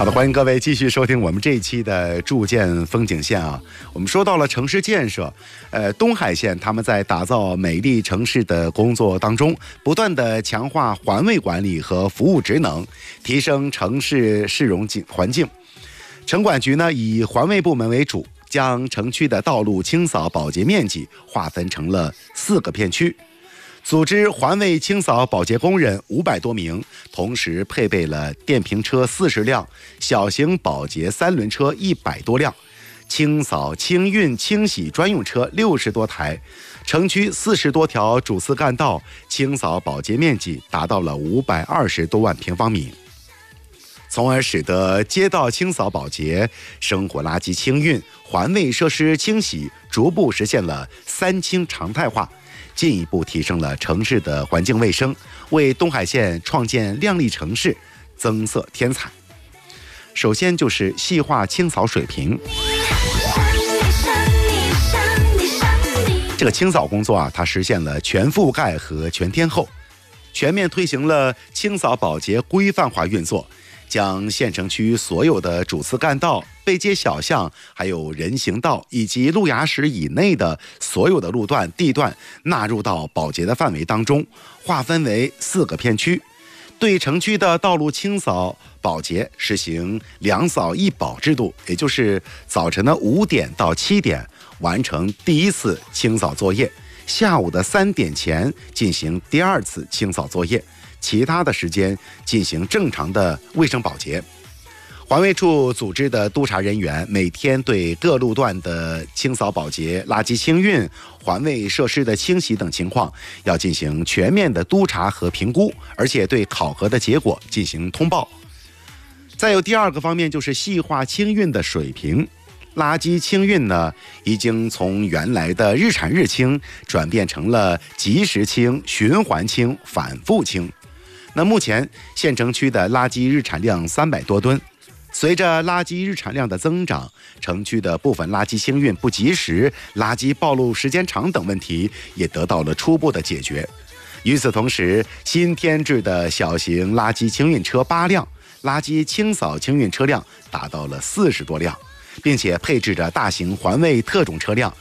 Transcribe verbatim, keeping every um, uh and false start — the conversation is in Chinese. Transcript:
好的，欢迎各位继续收听我们这一期的筑建风景线啊。我们说到了城市建设，呃，东海县他们在打造美丽城市的工作当中，不断的强化环卫管理和服务职能，提升城市市容环境。城管局呢以环卫部门为主，将城区的道路清扫保洁面积划分成了四个片区。组织环卫清扫保洁工人五百多名，同时配备了电瓶车四十辆、小型保洁三轮车一百多辆、清扫清运清洗专用车六十多台，城区四十多条主次干道清扫保洁面积达到了五百二十多万平方米，从而使得街道清扫保洁、生活垃圾清运、环卫设施清洗逐步实现了三清常态化，进一步提升了城市的环境卫生，为东海县创建亮丽城市增色添彩。首先就是细化清扫水平。这个清扫工作啊，它实现了全覆盖和全天候，全面推行了清扫保洁规范化运作，将县城区所有的主次干道、背街小巷，还有人行道以及路牙石以内的所有的路段、地段纳入到保洁的范围当中，划分为四个片区。对城区的道路清扫保洁实行两扫一保制度，也就是早晨的五点到七点完成第一次清扫作业，下午的三点前进行第二次清扫作业，其他的时间进行正常的卫生保洁。环卫处组织的督查人员每天对各路段的清扫保洁、垃圾清运、环卫设施的清洗等情况要进行全面的督查和评估，而且对考核的结果进行通报。再有第二个方面就是细化清运的水平。垃圾清运呢，已经从原来的日产日清转变成了及时清、循环清、反复清。那目前县城区的垃圾日产量三百多吨，随着垃圾日产量的增长，城区的部分垃圾清运不及时、垃圾暴露时间长等问题也得到了初步的解决。与此同时，新添置的小型垃圾清运车八辆，垃圾清扫清运车辆达到了四十多辆，并且配置着大型环卫特种车辆